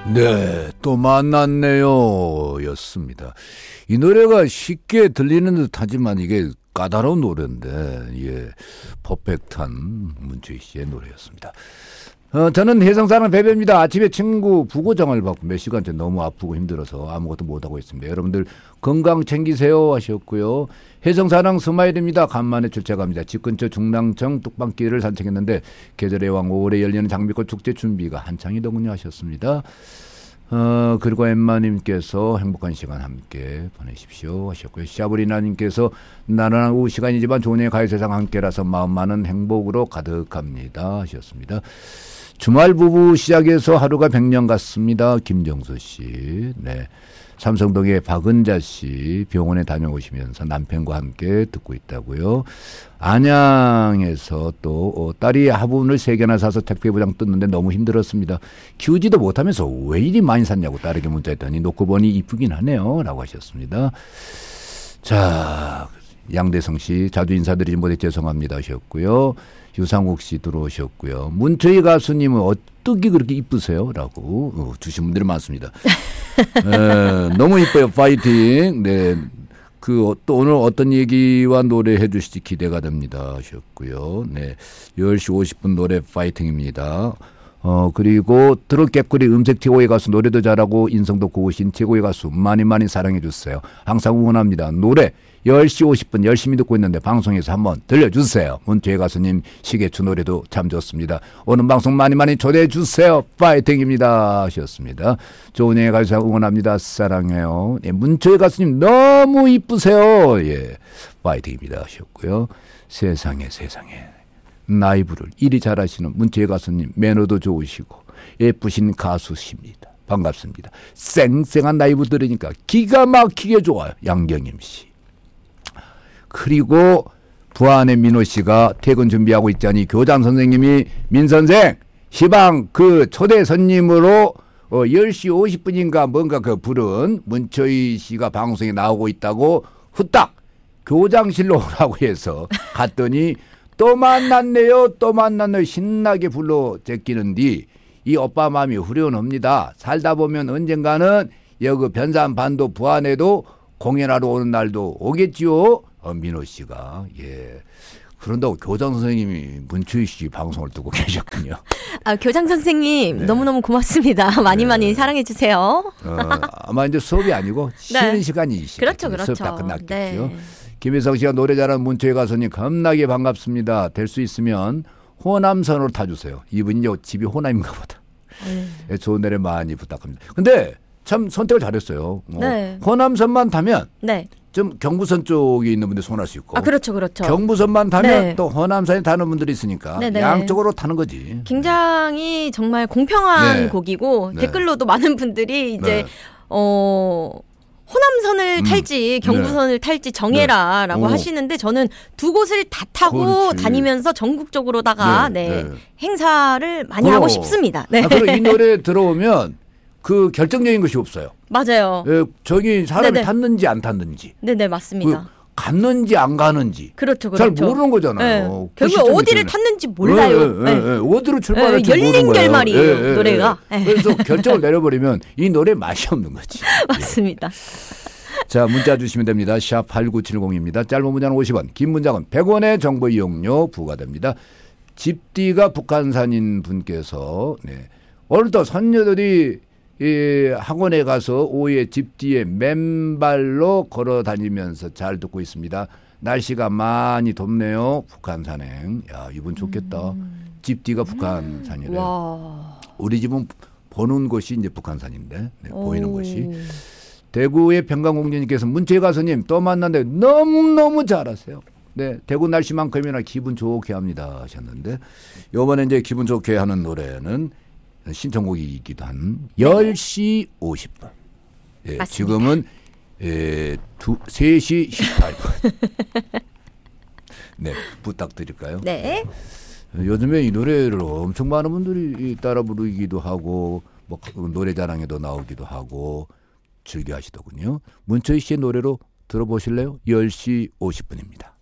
네, 또 만났네요 였습니다. 이 노래가 쉽게 들리는 듯 하지만 이게 까다로운 노래인데, 예, 퍼펙트한 문초희 씨의 노래였습니다. 저는 해성사는 베베입니다. 아침에 친구 부고장을 받고 몇 시간째 너무 아프고 힘들어서 아무것도 못하고 있습니다. 여러분들 건강 챙기세요 하셨고요. 해성사랑 스마일입니다. 간만에 출첵합니다. 집 근처 중랑청 뚝방길을 산책했는데 계절의 왕 5월에 열리는 장미꽃 축제 준비가 한창이더군요 하셨습니다. 그리고 엠마님께서 행복한 시간 함께 보내십시오 하셨고요. 샤브리나님께서 나른한 오후 시간이지만 좋은 가요 세상 함께라서 마음만은 행복으로 가득합니다 하셨습니다. 주말 부부 시작해서 하루가 100년 같습니다. 김정수 씨. 네. 삼성동의 박은자 씨 병원에 다녀오시면서 남편과 함께 듣고 있다고요. 안양에서 또 딸이 화분을 3개나 사서 택배 보장 뜯는데 너무 힘들었습니다. 키우지도 못하면서 왜 이리 많이 샀냐고 딸에게 문자했더니 놓고 보니 이쁘긴 하네요 라고 하셨습니다. 자, 양대성 씨 자주 인사드리지 못해 죄송합니다 하셨고요. 유상욱 씨 들어오셨고요. 문초희 가수님은 어떻게 그렇게 이쁘세요? 라고 주신 분들이 많습니다. 너무 이뻐요. 파이팅. 네. 또 오늘 어떤 얘기와 노래 해주실지 기대가 됩니다. 하셨고요. 네. 10시 50분 노래 파이팅입니다. 그리고 트롯 개꿀이 음색 최고의 가수 노래도 잘하고 인성도 고우신 최고의 가수 많이 많이 사랑해 주세요. 항상 응원합니다. 노래 10시 50분 열심히 듣고 있는데 방송에서 한번 들려주세요. 문초희 가수님 시계추 노래도 참 좋습니다. 오늘 방송 많이 많이 초대해 주세요. 파이팅입니다 하셨습니다. 좋은 가수 응원합니다. 사랑해요. 네, 문초희 가수님 너무 이쁘세요. 예, 파이팅입니다 하셨고요. 세상에 라이브를 이리 잘하시는 문초희 가수님 매너도 좋으시고 예쁘신 가수십니다. 반갑습니다. 쌩쌩한 라이브 들으니까 기가 막히게 좋아요. 양경임 씨. 그리고 부안의 민호 씨가 퇴근 준비하고 있자니 교장 선생님이 민 선생 시방 초대 손님으로 10시 50분인가 뭔가 부른 문초희 씨가 방송에 나오고 있다고 후딱 교장실로 오라고 해서 갔더니 또 만났네요 신나게 불러 제끼는디 이 오빠 마음이 후련합니다. 살다 보면 언젠가는 여기 변산반도 부안에도 공연하러 오는 날도 오겠지요. 민호 씨가. 예. 그런다고 교장 선생님이 문초희 씨 방송을 듣고 계셨군요. 교장 선생님 네. 너무너무 고맙습니다. 많이 사랑해 주세요. 아마 이제 수업이 아니고 쉬는 네. 시간이시죠. 그렇죠. 수업 다 끝났겠죠. 네. 김혜성 씨가 노래 잘하는 문초희 가수님 겁나게 반갑습니다. 될 수 있으면 호남선으로 타주세요. 이분이 집이 호남인가 보다. 네, 좋은 노래 많이 부탁합니다. 근데 참 선택을 잘했어요. 네. 호남선만 타면 네. 좀 경부선 쪽에 있는 분들 손할 수 있고. 그렇죠. 경부선만 타면 네. 또 호남선에 타는 분들이 있으니까 네네. 양쪽으로 타는 거지. 굉장히 정말 공평한 네. 곡이고 네. 댓글로도 많은 분들이 이제 네. 호남선을 탈지 경부선을 탈지 정해라라고 하시는데 저는 두 곳을 다 타고 그렇지. 다니면서 전국적으로다가 네. 행사를 많이 하고 싶습니다. 네. 그리고 이 노래 들어오면 결정적인 것이 없어요. 맞아요. 저기 사람이 네네. 탔는지 안 탔는지. 네네 맞습니다. 갔는지 안 가는지. 그렇죠. 잘 모르는 거잖아요. 네. 결국 어디를 탔는지 몰라요. 네. 어디로 출발할지 모르는 거예요. 열린 결말이에요. 노래가. 그래서 결정을 내려버리면 이 노래 맛이 없는 거지. 맞습니다. 자, 문자 주시면 됩니다. 샵 8970입니다. 짧은 문자는 50원, 긴 문자는 100원의 정보 이용료 부과됩니다. 집디가 북한산인 분께서 오늘도 선녀들이 학원에 가서 오후에 집뒤에 맨발로 걸어 다니면서 잘 듣고 있습니다. 날씨가 많이 덥네요. 북한산행. 야, 이분 좋겠다. 집뒤가 북한산이래요. 와. 우리 집은 보는 곳이 이제 북한산인데 보이는 곳이. 대구의 평강공주님께서 문초희 가수님 또 만났는데 너무너무 잘하세요. 네, 대구 날씨만큼이나 기분 좋게 합니다 하셨는데 이번에 이제 기분 좋게 하는 노래는 신청곡이기도 한 10시 50분. 예, 지금은 3시 18분. 네, 부탁드릴까요? 네. 요즘에 이 노래를 엄청 많은 분들이 따라 부르기도 하고 노래 자랑에도 나오기도 하고 즐겨 하시더군요. 문초희 씨의 노래로 들어보실래요? 10시 50분입니다.